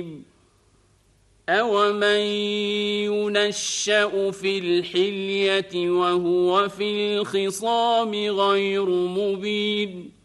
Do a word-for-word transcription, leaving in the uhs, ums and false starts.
رقيب أومن ينشأ في الحلية وهو في الخصام غير مبين